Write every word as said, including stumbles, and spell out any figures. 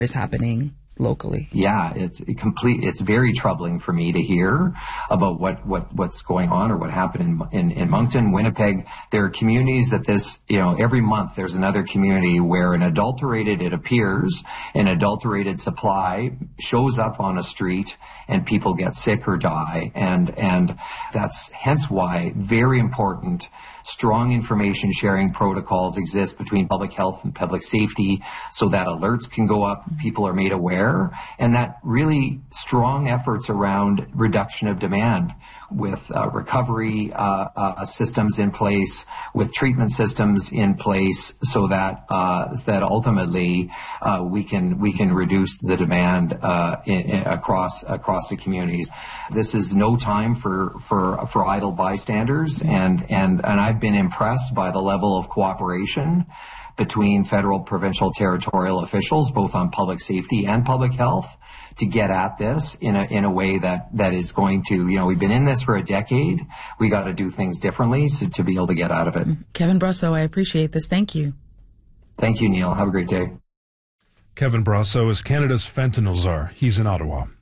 is happening locally. Yeah, it's it complete. It's very troubling for me to hear about what, what, what's going on or what happened in, in, in Moncton, Winnipeg. There are communities that this, you know, every month there's another community where an adulterated, it appears, an adulterated supply shows up on a street and people get sick or die. And, and that's hence why very important strong information sharing protocols exist between public health and public safety so that alerts can go up, people are made aware, and that really strong efforts around reduction of demand with uh, recovery uh, uh, systems in place, with treatment systems in place so that uh, that ultimately uh, we can we can reduce the demand uh, in, in, across across the communities. This is no time for for for idle bystanders, and and and I've been impressed by the level of cooperation between federal, provincial, territorial officials, both on public safety and public health, to get at this in a in a way that, that is going to, you know, we've been in this for a decade. We got to do things differently so to be able to get out of it. Kevin Brosseau, I appreciate this. Thank you. Thank you, Neil. Have a great day. Kevin Brosseau is Canada's fentanyl czar. He's in Ottawa.